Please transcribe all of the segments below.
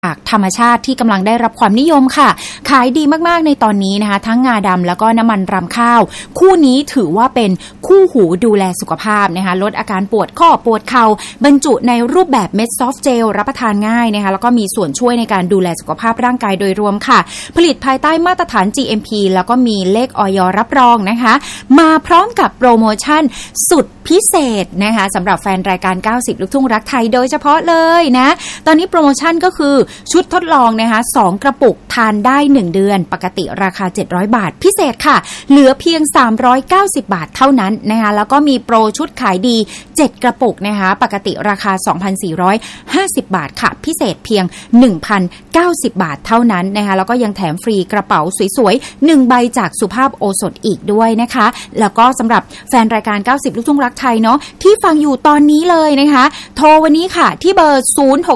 ธรรมชาติที่กำลังได้รับความนิยมค่ะขายดีมากๆในตอนนี้นะคะทั้งงาดำแล้วก็น้ำมันรำข้าวคู่นี้ถือว่าเป็นคู่หูดูแลสุขภาพนะคะลดอาการปวดข้อปวดเข่าบรรจุในรูปแบบเม็ดซอฟต์เจลรับประทานง่ายนะคะแล้วก็มีส่วนช่วยในการดูแลสุขภาพร่างกายโดยรวมค่ะผลิตภายใต้มาตรฐาน GMP แล้วก็มีเลขอย.รับรองนะคะมาพร้อมกับโปรโมชั่นสุดพิเศษนะคะสำหรับแฟนรายการ90ลูกทุ่งรักไทยโดยเฉพาะเลยนะตอนนี้โปรโมชั่นก็คือชุดทดลองนะคะ2กระปุกทานได้1เดือนปกติราคา700บาทพิเศษค่ะเหลือเพียง390บาทเท่านั้นนะคะแล้วก็มีโปรชุดขายดี7กระปุกนะคะปกติราคา 2,450 บาทค่ะพิเศษเพียง 1,090 บาทเท่านั้นนะคะแล้วก็ยังแถมฟรีกระเป๋าสวยๆ1ใบจากสุภาพโอสถอีกด้วยนะคะแล้วก็สำหรับแฟนรายการ90ลูกทุ่งรักไทยเนาะที่ฟังอยู่ตอนนี้เลยนะคะโทรวันนี้ค่ะที่เบอร์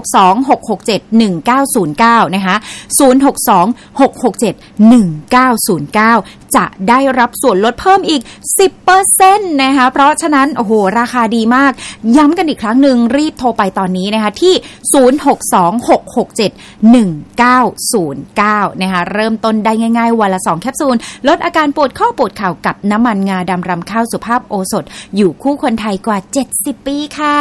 0626671909นะคะ0626671909จะได้รับส่วนลดเพิ่มอีก 10% นะคะเพราะฉะนั้นโอ้โหราคาดีมากย้ำกันอีกครั้งหนึ่งรีบโทรไปตอนนี้นะคะที่0626671909นะคะเริ่มต้นได้ง่ายๆวันละ2แคปซูลลดอาการปวดข้อปวดเข่ากับน้ำมันงาดำรำข้าวสุภาพโอสถอยู่คู่คนไทยกว่า70ปีค่ะ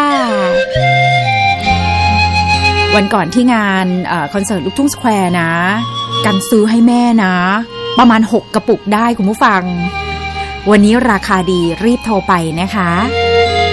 วันก่อนที่งานคอนเสิร์ตลูกทุ่งสแควร์นะกันซื้อให้แม่นะประมาณ6กระปุกได้คุณผู้ฟังวันนี้ราคาดีรีบโทรไปนะคะ